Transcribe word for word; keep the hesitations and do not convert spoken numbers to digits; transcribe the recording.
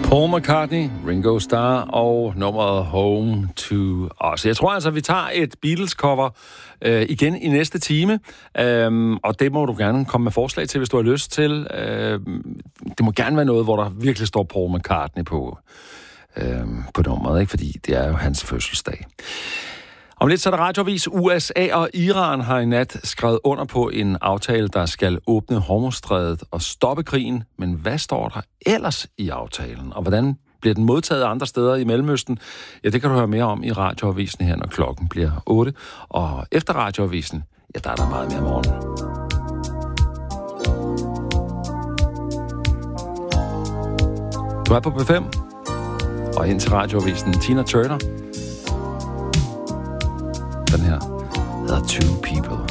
Paul McCartney, Ringo Starr og nummeret Home to Us. Jeg tror altså, vi tager et Beatles-cover øh, igen i næste time, øhm, og det må du gerne komme med forslag til, hvis du har lyst til. Øh, det må gerne være noget, hvor der virkelig står Paul McCartney på, øh, på nummeret, ikke? Fordi det er jo hans fødselsdag. Om lidt så er der radioavis. U S A og Iran har i nat skrevet under på en aftale, der skal åbne Hormuzstrædet og stoppe krigen. Men hvad står der ellers i aftalen? Og hvordan bliver den modtaget andre steder i Mellemøsten? Ja, det kan du høre mere om i radioavisen her, når klokken bliver otte. Og efter radioavisen, ja, der er der meget mere morgen. Du er på P fem, og ind til radioavisen Tina Turner. Den her hedder Two People.